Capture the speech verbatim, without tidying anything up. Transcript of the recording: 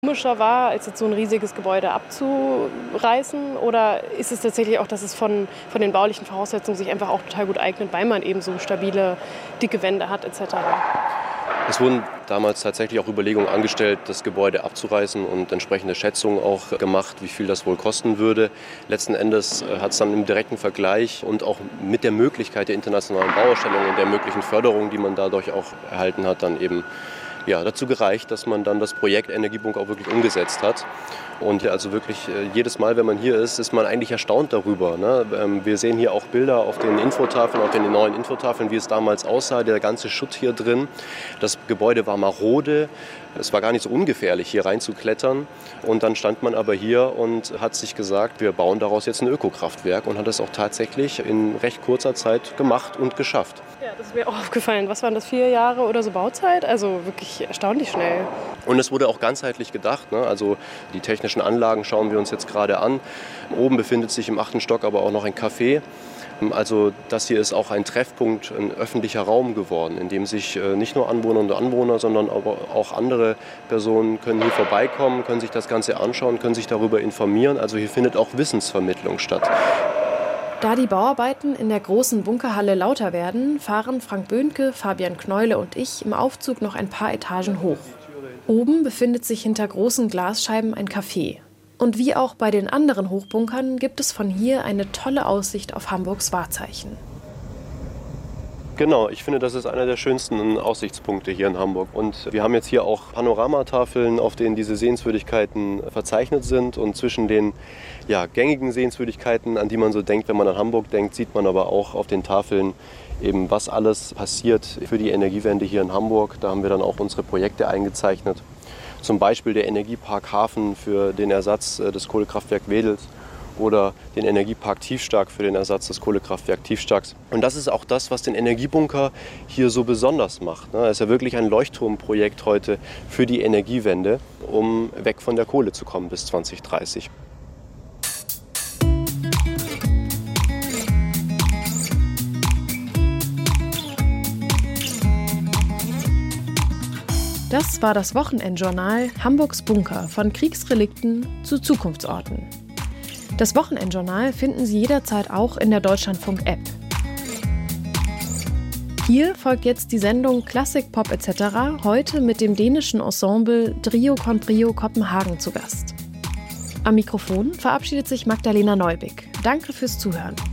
Komischer war, als jetzt so ein riesiges Gebäude abzureißen? Oder ist es tatsächlich auch, dass es von, von den baulichen Voraussetzungen sich einfach auch total gut eignet, weil man eben so stabile, dicke Wände hat et cetera? Es wurden damals tatsächlich auch Überlegungen angestellt, das Gebäude abzureißen und entsprechende Schätzungen auch gemacht, wie viel das wohl kosten würde. Letzten Endes hat es dann im direkten Vergleich und auch mit der Möglichkeit der internationalen Bauausstellung und der möglichen Förderung, die man dadurch auch erhalten hat, dann eben ja, dazu gereicht, dass man dann das Projekt Energiebunker auch wirklich umgesetzt hat. Und also wirklich jedes Mal, wenn man hier ist, ist man eigentlich erstaunt darüber. Ne? Wir sehen hier auch Bilder auf den Infotafeln, auf den neuen Infotafeln, wie es damals aussah, der ganze Schutt hier drin. Das Gebäude war marode. Es war gar nicht so ungefährlich, hier reinzuklettern. Und dann stand man aber hier und hat sich gesagt, wir bauen daraus jetzt ein Ökokraftwerk und hat es auch tatsächlich in recht kurzer Zeit gemacht und geschafft. Ja, das ist mir auch aufgefallen. Was waren das, vier Jahre oder so Bauzeit? Also wirklich erstaunlich schnell. Und es wurde auch ganzheitlich gedacht. Ne? Also die technischen Anlagen schauen wir uns jetzt gerade an. Oben befindet sich im achten Stock aber auch noch ein Café. Also das hier ist auch ein Treffpunkt, ein öffentlicher Raum geworden, in dem sich nicht nur Anwohnerinnen und Anwohner, sondern aber auch andere Personen können hier vorbeikommen, können sich das Ganze anschauen, können sich darüber informieren. Also hier findet auch Wissensvermittlung statt. Da die Bauarbeiten in der großen Bunkerhalle lauter werden, fahren Frank Böhnke, Fabian Kneule und ich im Aufzug noch ein paar Etagen hoch. Oben befindet sich hinter großen Glasscheiben ein Café. Und wie auch bei den anderen Hochbunkern gibt es von hier eine tolle Aussicht auf Hamburgs Wahrzeichen. Genau, ich finde, das ist einer der schönsten Aussichtspunkte hier in Hamburg. Und wir haben jetzt hier auch Panoramatafeln, auf denen diese Sehenswürdigkeiten verzeichnet sind. Und zwischen den ja, gängigen Sehenswürdigkeiten, an die man so denkt, wenn man an Hamburg denkt, sieht man aber auch auf den Tafeln eben, was alles passiert für die Energiewende hier in Hamburg. Da haben wir dann auch unsere Projekte eingezeichnet. Zum Beispiel der Energiepark Hafen für den Ersatz des Kohlekraftwerks Wedels oder den Energiepark Tiefstark für den Ersatz des Kohlekraftwerks Tiefstarks. Und das ist auch das, was den Energiebunker hier so besonders macht. Es ist ja wirklich ein Leuchtturmprojekt heute für die Energiewende, um weg von der Kohle zu kommen bis zwanzig dreißig. Das war das Wochenendjournal Hamburgs Bunker von Kriegsrelikten zu Zukunftsorten. Das Wochenendjournal finden Sie jederzeit auch in der Deutschlandfunk-App. Hier folgt jetzt die Sendung Klassik, Pop et cetera, heute mit dem dänischen Ensemble Trio con Brio Kopenhagen zu Gast. Am Mikrofon verabschiedet sich Magdalena Neubig. Danke fürs Zuhören.